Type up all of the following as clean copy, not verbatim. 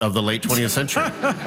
of the late 20th century.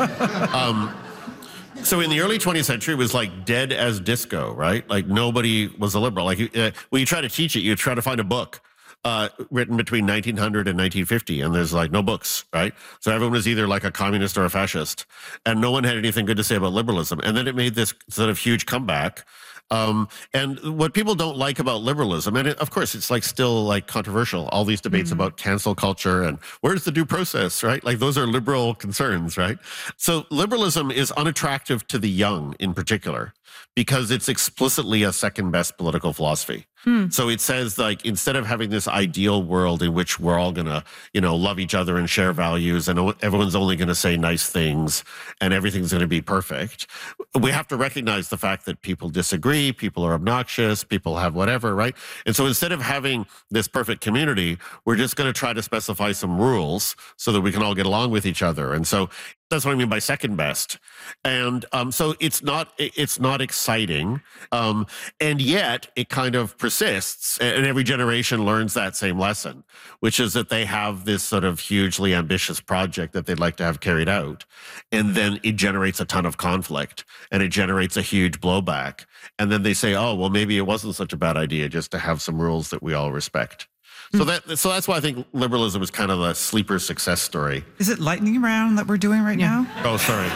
So in the early 20th century, it was like dead as disco, right? Like nobody was a liberal. Like when you try to teach it, you try to find a book written between 1900 and 1950, and there's like no books, right? So everyone was either like a communist or a fascist, and no one had anything good to say about liberalism. And then it made this sort of huge comeback. And what people don't like about liberalism, and of course it's like still like controversial, all these debates about cancel culture and where's the due process, right? Like those are liberal concerns, right? So liberalism is unattractive to the young in particular because it's explicitly a second best political philosophy. So it says like, instead of having this ideal world in which we're all going to, love each other and share values and everyone's only going to say nice things and everything's going to be perfect, we have to recognize the fact that people disagree, people are obnoxious, people have whatever, right? And so instead of having this perfect community, we're just going to try to specify some rules so that we can all get along with each other. And so that's what I mean by second best. And so it's not exciting. And yet it kind of persists. And every generation learns that same lesson, which is that they have this sort of hugely ambitious project that they'd like to have carried out. And then it generates a ton of conflict and it generates a huge blowback. And then they say, oh, well, maybe it wasn't such a bad idea just to have some rules that we all respect. So that's why I think liberalism is kind of a sleeper success story. Is it lightning round that we're doing right now? Oh, sorry.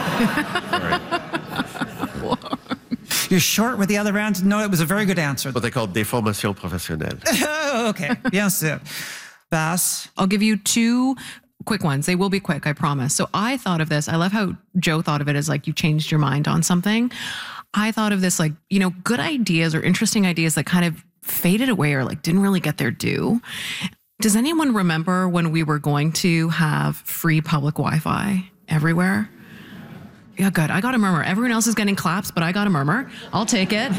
You're short with the other round? No, it was a very good answer. What they call déformation professionnelle. Oh, okay. Bien sûr. Bass? I'll give you two quick ones. They will be quick, I promise. So I thought of this. I love how Joe thought of it as like you changed your mind on something. I thought of this like, good ideas or interesting ideas that kind of faded away or like didn't really get their due. Does anyone remember when we were going to have free public Wi-Fi everywhere? Yeah, good. I got a murmur. Everyone else is getting claps, but I got a murmur. I'll take it.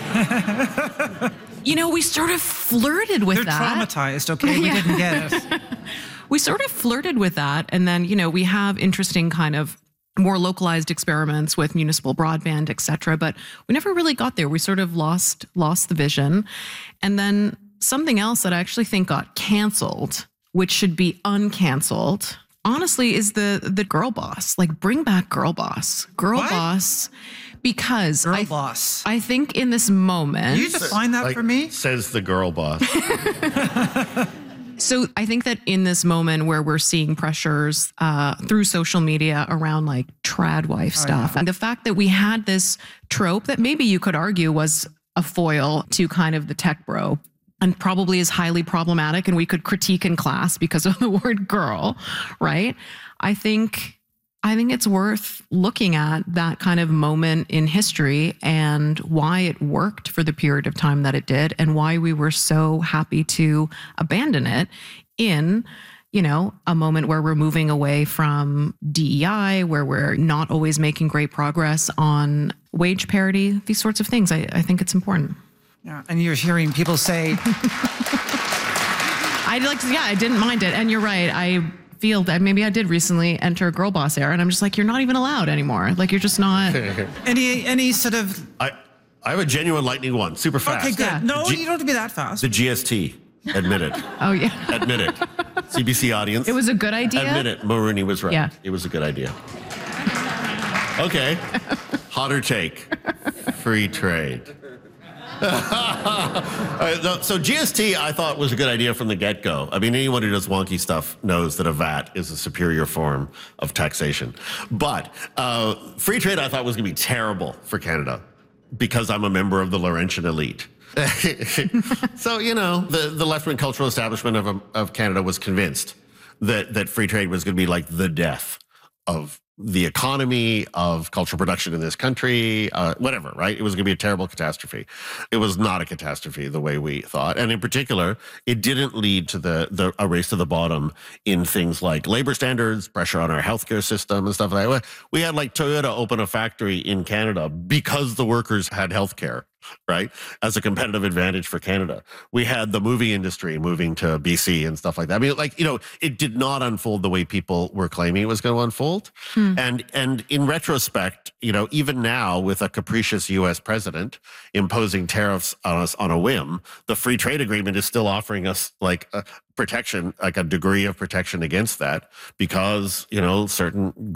We sort of flirted with that. They're traumatized, okay? We didn't get it. We sort of flirted with that. And then, we have interesting kind of more localized experiments with municipal broadband, et cetera. But we never really got there. We sort of lost the vision. And then something else that I actually think got canceled, which should be uncanceled, honestly, is the girl boss. Like, bring back girl boss. Girl boss. Because I think in this moment... You define that for me? Says the girl boss. So I think that in this moment where we're seeing pressures through social media around like trad wife stuff, and the fact that we had this trope that maybe you could argue was a foil to kind of the tech bro and probably is highly problematic and we could critique in class because of the word girl, right? I think it's worth looking at that kind of moment in history and why it worked for the period of time that it did and why we were so happy to abandon it in, a moment where we're moving away from DEI, where we're not always making great progress on wage parity, these sorts of things. I think it's important. Yeah, and you're hearing people say... I didn't mind it. And you're right. I feel that maybe I did recently enter a girl boss era, and I'm just like, you're not even allowed anymore. Like, you're just not. any sort of... I have a genuine lightning one, super fast. Okay, good. Yeah. No, you don't have to be that fast. The GST. Admit it. Oh, yeah. Admit it. CBC audience. It was a good idea? Admit it. Mulroney was right. Yeah. It was a good idea. Okay. Hotter take. Free trade. So GST, I thought, was a good idea from the get-go. I mean, anyone who does wonky stuff knows that a VAT is a superior form of taxation. But free trade, I thought, was going to be terrible for Canada because I'm a member of the Laurentian elite. So, the left-wing cultural establishment of Canada was convinced that free trade was going to be like the death of the economy, of cultural production in this country, whatever, right? It was going to be a terrible catastrophe. It was not a catastrophe the way we thought. And in particular, it didn't lead to a race to the bottom in things like labor standards, pressure on our healthcare system and stuff like that. We had like Toyota open a factory in Canada because the workers had healthcare, right? As a competitive advantage for Canada. We had the movie industry moving to BC and stuff like that. I mean, it did not unfold the way people were claiming it was going to unfold. And in retrospect, even now with a capricious U.S. president imposing tariffs on us on a whim, the free trade agreement is still offering us like a protection, like a degree of protection against that because, certain